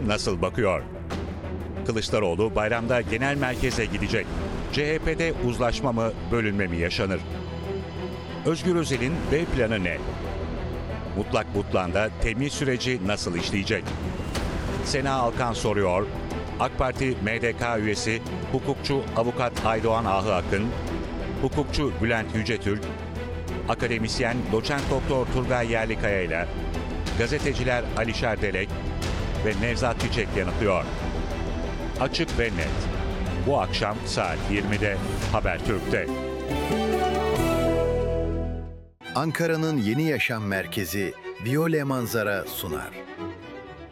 seçim nasıl bakıyor? Kılıçdaroğlu bayramda genel merkeze gidecek. CHP'de uzlaşma mı, bölünme mi yaşanır? Özgür Özel'in B planı ne? Mutlak Butlan'da temyiz süreci nasıl işleyecek? Sena Alkan soruyor. AK Parti MDK üyesi hukukçu avukat Aydoğan Ahı Akın, hukukçu Bülent Yücetürk, akademisyen doçent doktor Turgay Yerlikaya ile gazeteciler Alişer Delek ve Nevzat Çiçek yanıtlıyor. Açık ve net. Bu akşam saat 20'de Habertürk'te. Ankara'nın yeni yaşam merkezi Viyole Manzara sunar.